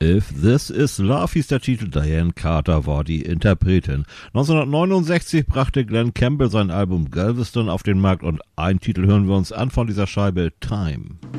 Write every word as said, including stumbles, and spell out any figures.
If This Is Love hieß der Titel, Diane Carter war die Interpretin. neunzehnhundertneunundsechzig brachte Glenn Campbell sein Album Galveston auf den Markt und einen Titel hören wir uns an von dieser Scheibe, Time.